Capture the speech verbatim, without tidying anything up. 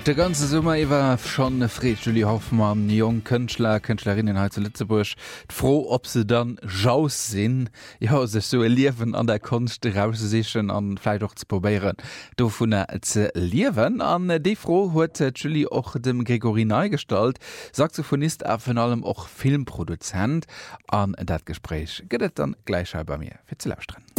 Der ganze Sommer iwwer schon Fred Julie Hoffmann, jung Künstler, Künstlerinnen he zu Lützeburg, froh, ob se dann Jaus sinn, ja sech so liewen an der Kunst raussechen an vielleicht auch zu probieren. Do vun er ze liewen an de froh huet Julie och dem Gregory Neigestalt, Saxophonist a von allem auch Filmproduzent an dat Gespräch. Gëtt dann gleich bei mir. Fi ze lausren.